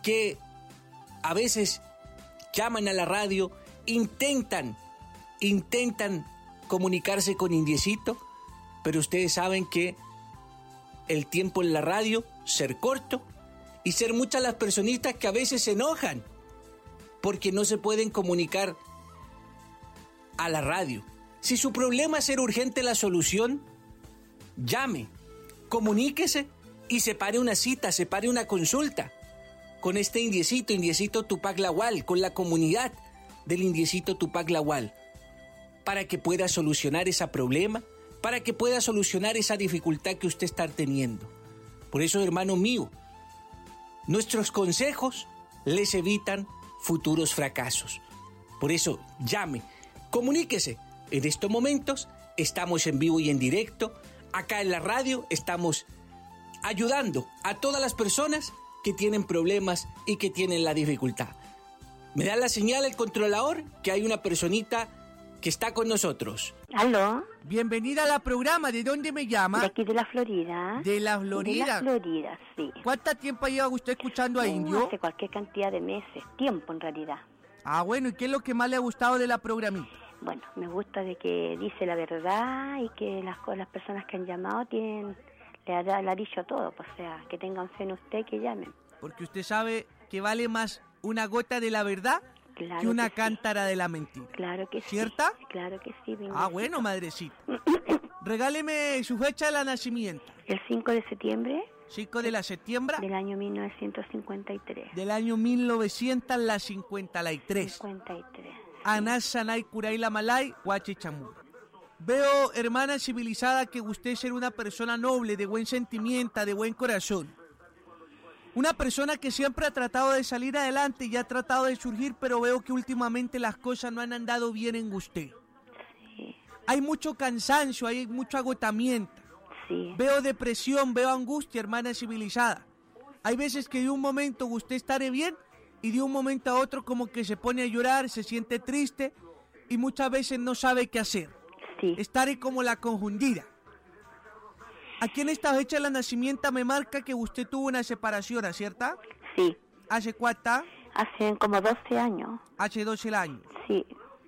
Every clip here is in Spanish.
que a veces llaman a la radio, intentan comunicarse con Indiecito, pero ustedes saben que el tiempo en la radio ser corto y ser muchas las personitas que a veces se enojan porque no se pueden comunicar a la radio. Si su problema es ser urgente la solución, llame, comuníquese y separe una cita, separe una consulta con este Indiecito Tupac Lawal, con la comunidad del Indiecito Tupac Lawal, para que pueda solucionar ese problema, para que pueda solucionar esa dificultad que usted está teniendo. Por eso, hermano mío, nuestros consejos les evitan futuros fracasos. Por eso, llame, comuníquese. En estos momentos estamos en vivo y en directo. Acá en la radio estamos ayudando a todas las personas que tienen problemas y que tienen la dificultad. Me da la señal el controlador que hay una personita que está con nosotros. ¿Aló? Bienvenida a la programa. ¿De dónde me llama? De aquí de la Florida. ¿De la Florida? De la Florida, sí. ¿Cuánto tiempo lleva usted escuchando a Indio? Hace cualquier cantidad de meses, tiempo en realidad. Ah, bueno, ¿y qué es lo que más le ha gustado de la programita? Bueno, me gusta de que dice la verdad y que las personas que han llamado le ha dicho todo, pues, o sea, que tengan fe en usted, que llamen. Porque usted sabe que vale más una gota de la verdad que una cántara de la mentira. Claro que sí. ¿Cierta? Claro que sí. Ah, bueno, madrecita. Regáleme su fecha de nacimiento. El 5 de septiembre. 5 de septiembre. Del año 1953. Del año 1953. 53. Anás Sanay Kuray Lamalay, Huachi Chamur. Veo, hermana civilizada, que usted es una persona noble, de buen sentimiento, de buen corazón. Una persona que siempre ha tratado de salir adelante y ha tratado de surgir, pero veo que últimamente las cosas no han andado bien en usted. Sí. Hay mucho cansancio, hay mucho agotamiento. Sí. Veo depresión, veo angustia, hermana civilizada. Hay veces que de un momento usted estará bien y de un momento a otro como que se pone a llorar, se siente triste y muchas veces no sabe qué hacer. Sí. Estaré como la confundida. Aquí en esta fecha de la nacimiento me marca que usted tuvo una separación, ¿cierta? Sí. ¿Hace cuánto? Hace como 12 años. Hace 12 años. Sí.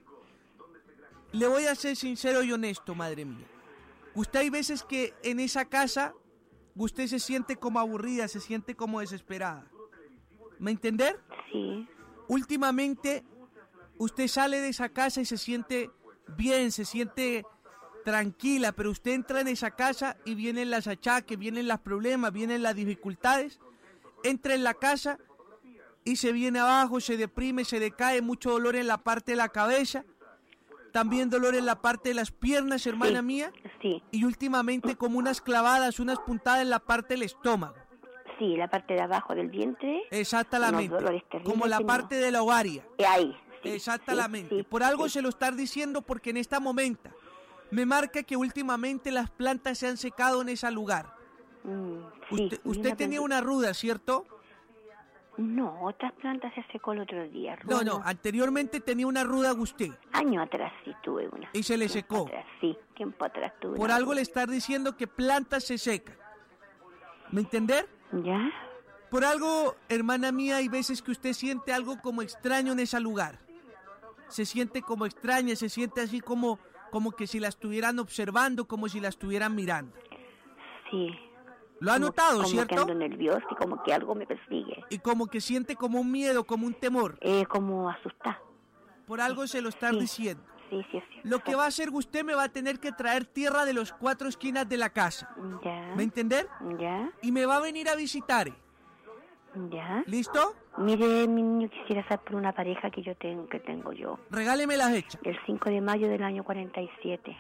Le voy a ser sincero y honesto, madre mía. Usted hay veces que en esa casa usted se siente como aburrida, se siente como desesperada. ¿Me entender? Sí. Últimamente usted sale de esa casa y se siente bien, se siente tranquila, pero usted entra en esa casa y vienen las achaques, vienen los problemas, vienen las dificultades. Entra en la casa y se viene abajo, se deprime, se decae, mucho dolor en la parte de la cabeza, también dolor en la parte de las piernas, hermana mía. Sí. Y últimamente como unas clavadas, unas puntadas en la parte del estómago. Sí, la parte de abajo del vientre. Exactamente. Como la parte de la ovaria. Ahí. Sí, exactamente. Sí, por algo se lo está diciendo, porque en este momento me marca que últimamente las plantas se han secado en ese lugar. Usted tenía una ruda, ¿cierto? No, otras plantas se secó el otro día. No, anteriormente tenía una ruda usted. Años atrás sí tuve una. ¿Y se le secó? Atrás, sí, tiempo atrás tuve. Por algo le está diciendo que plantas se secan. ¿Me entender? ¿Ya? Por algo, hermana mía, hay veces que usted siente algo como extraño en ese lugar. Se siente como extraña, se siente así como que si la estuvieran observando, como si la estuvieran mirando. Sí. ¿Lo ha notado, cierto? Como que ando nerviosa y como que algo me persigue. Y como que siente como un miedo, como un temor. Como asustada. Por algo se lo están diciendo. Sí, es cierto. Lo que va a hacer usted, me va a tener que traer tierra de los 4 esquinas de la casa. Ya. ¿Me entender? Ya. Y me va a venir a visitar. Ya. ¿Listo? Mire, mi niño, quisiera saber por una pareja que tengo yo. Regáleme la fecha. El 5 de mayo del año 47.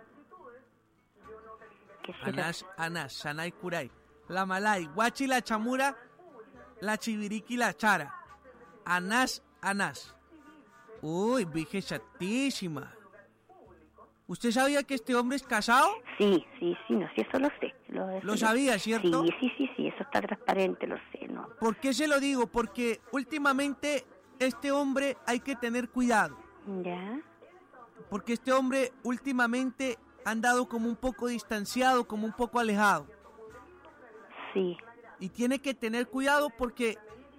Anás, Sanay Kuray, la Malay, Guachi la Chamura, la Chiviriqui la Chara. Anás. Uy, vieja chatísima. ¿Usted sabía que este hombre es casado? Sí, no, sí, eso lo sé. ¿Lo sabía, cierto? Sí, eso está transparente, lo sé, ¿no? ¿Por qué se lo digo? Porque últimamente este hombre hay que tener cuidado. ¿Ya? Porque este hombre últimamente ha andado como un poco distanciado, como un poco alejado. Sí. Y tiene que tener cuidado porque